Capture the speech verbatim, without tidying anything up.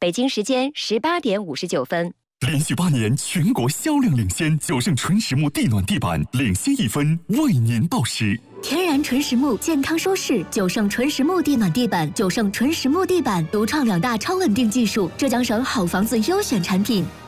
北京时间十八点五十九分。 连续八年全国销量领先，九盛纯实木地暖地板领先一分，为您报时。 天然纯实木，健康舒适。九盛纯实木地暖地板，九盛纯实木地板独创两大超稳定技术，浙江省好房子优选产品。